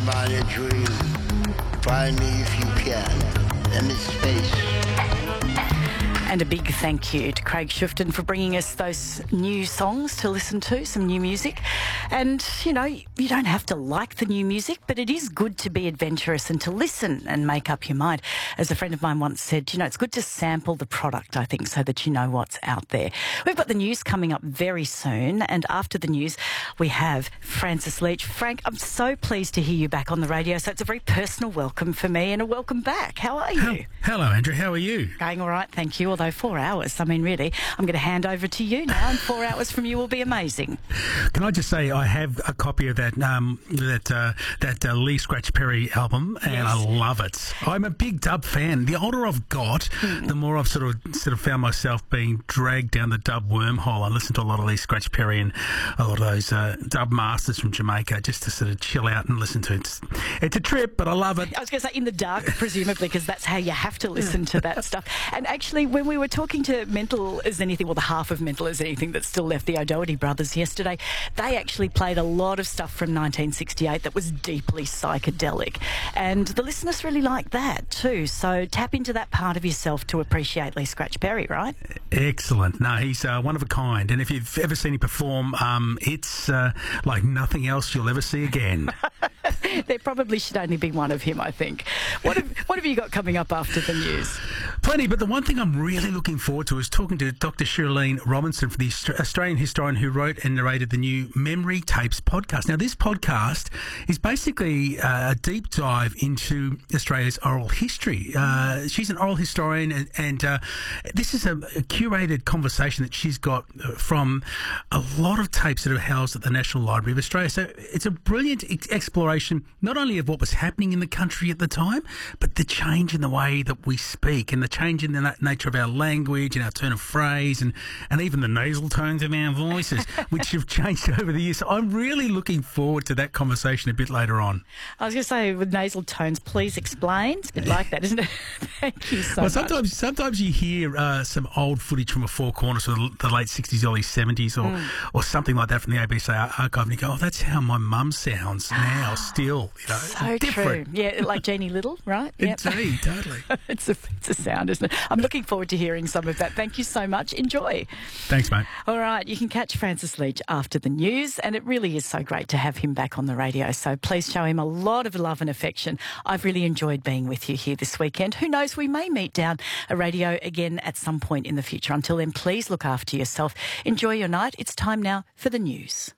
about a dream. Find me if you can. And it's space. And a big thank you to Craig Shufton for bringing us those new songs to listen to, some new music. And, you know, you don't have to like the new music, but it is good to be adventurous and to listen and make up your mind. As a friend of mine once said, you know, it's good to sample the product, I think, so that you know what's out there. We've got the news coming up very soon, and after the news, we have Francis Leach. Frank, I'm so pleased to hear you back on the radio, so it's a very personal welcome for me and a welcome back. How are you? Hello, Andrew. How are you? Going all right, thank you. Although 4 hours, I mean, really, I'm going to hand over to you now, and 4 hours from you will be amazing. Can I just say I have a copy of that Lee Scratch Perry album, and Yes. I love it. I'm a big dub fan. The older I've got, the more I've sort of found myself being dragged down the dub wormhole. I listen to a lot of Lee Scratch Perry and a lot of those dub masters from Jamaica just to sort of chill out and listen to it. It's a trip, but I love it. I was going to say in the dark, presumably, because that's how you have to listen to that stuff. And actually, when we were talking to Mental as Anything, well, the half of Mental as Anything that's still left, the O'Doherty brothers, yesterday, they actually played a lot of stuff from 1968 that was deeply psychedelic. And the listeners really like that too. So tap into that part of yourself to appreciate Lee Scratch Perry, right? Excellent. No, he's one of a kind. And if you've ever seen him perform, it's like nothing else you'll ever see again. There probably should only be one of him, I think. What have you got coming up after the news? Plenty, but the one thing I'm really looking forward to is talking to Dr. Shirlene Robinson, the Australian historian who wrote and narrated the new Memory Tapes podcast. Now, this podcast is basically a deep dive into Australia's oral history. She's an oral historian, and this is a curated conversation that she's got from a lot of tapes that are housed at the National Library of Australia. So it's a brilliant exploration, not only of what was happening in the country at the time, but the change in the way that we speak and the change in the nature of our language and our turn of phrase and even the nasal tones of our voices, which have changed over the years. So I'm really looking forward to that conversation a bit later on. I was going to say, with nasal tones, please explain. It's a bit like that, isn't it? Thank you so much. Sometimes you hear some old footage from a Four Corners from the late 60s, early 70s or something like that from the ABC archive, and you go, oh, that's how my mum sounds now still. You know, So different. true. Yeah, like Jeannie Little, right? Yep. Indeed, totally. It's a sound, isn't it? I'm looking forward to hearing some of that. Thank you so much. Enjoy. Thanks, mate. All right, you can catch Francis Leach after the news, and it really is so great to have him back on the radio. So please show him a lot of love and affection. I've really enjoyed being with you here this weekend. Who knows, we may meet down a radio again at some point in the future. Until then, please look after yourself. Enjoy your night. It's time now for the news.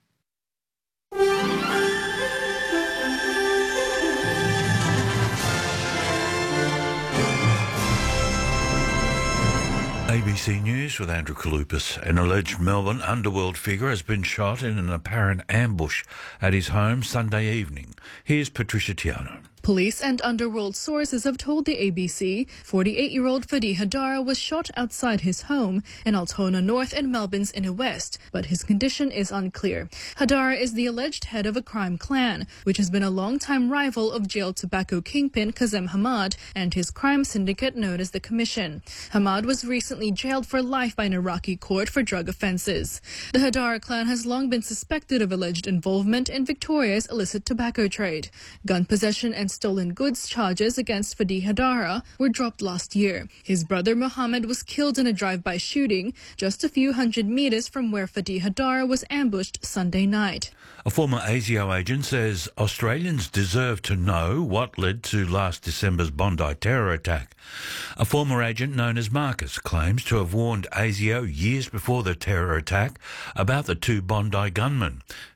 ABC News with Andrew Kalupas. An alleged Melbourne underworld figure has been shot in an apparent ambush at his home Sunday evening. Here's Patricia Tiano. Police and underworld sources have told the ABC 48-year-old Fadi Hadara was shot outside his home in Altona North and Melbourne's Inner West, but his condition is unclear. Hadara is the alleged head of a crime clan, which has been a long-time rival of jailed tobacco kingpin Kazem Hamad and his crime syndicate known as the Commission. Hamad was recently jailed for life by an Iraqi court for drug offences. The Hadara clan has long been suspected of alleged involvement in Victoria's illicit tobacco trade. Gun possession and stolen goods charges against Fadi Hadara were dropped last year. His brother Mohammed was killed in a drive-by shooting just a few hundred meters from where Fadi Hadara was ambushed Sunday night. A former ASIO agent says Australians deserve to know what led to last December's Bondi terror attack. A former agent known as Marcus claims to have warned ASIO years before the terror attack about the two Bondi gunmen.